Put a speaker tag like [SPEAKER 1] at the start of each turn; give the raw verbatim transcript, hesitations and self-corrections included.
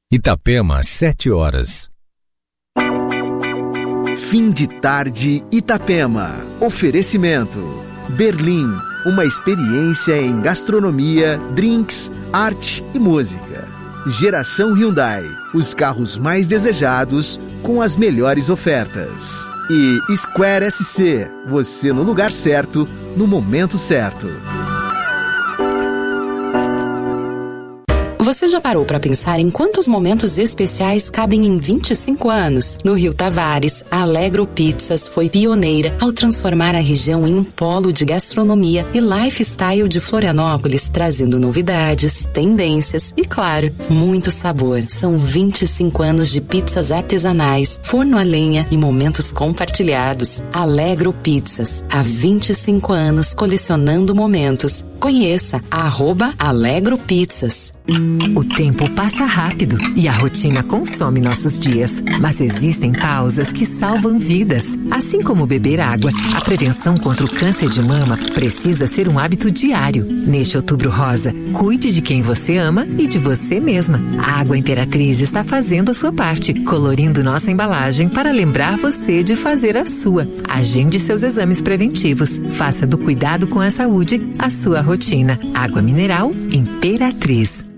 [SPEAKER 1] Itapema, sete horas.
[SPEAKER 2] Fim de tarde, Itapema. Oferecimento: Berlim, uma experiência em gastronomia, drinks, arte e música. Geração Hyundai, os carros mais desejados com as melhores ofertas. E Square S C, você no lugar certo, no momento certo.
[SPEAKER 3] Você já parou para pensar em quantos momentos especiais cabem em vinte e cinco anos? No Rio Tavares, a Alegro Pizzas foi pioneira ao transformar a região em um polo de gastronomia e lifestyle de Florianópolis, trazendo novidades, tendências e, claro, muito sabor. São vinte e cinco anos de pizzas artesanais, forno a lenha e momentos compartilhados. Alegro Pizzas, há vinte e cinco anos colecionando momentos. Conheça a arroba Alegro Pizzas.
[SPEAKER 4] O tempo passa rápido e a rotina consome nossos dias, mas existem pausas que salvam vidas. Assim como beber água, a prevenção contra o câncer de mama precisa ser um hábito diário. Neste Outubro Rosa, cuide de quem você ama e de você mesma. A Água Imperatriz está fazendo a sua parte, colorindo nossa embalagem para lembrar você de fazer a sua. Agende seus exames preventivos. Faça do cuidado com a saúde a sua rotina. Água mineral Imperatriz.